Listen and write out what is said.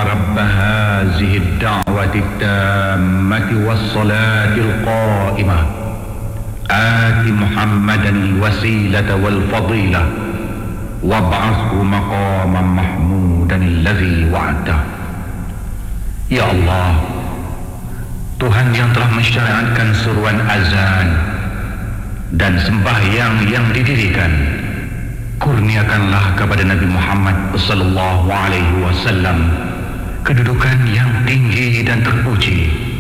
رب هذه الدعوة التامة والصلاة القائمة آت محمدا الوسيلة والفضيلة وابعثه مقاما محمودا الذي وعده. Ya Allah, Tuhan yang telah mensyariatkan seruan azan dan sembahyang yang didirikan, kurniakanlah kepada Nabi Muhammad sallallahu alaihi wasallam kedudukan yang tinggi dan terpuji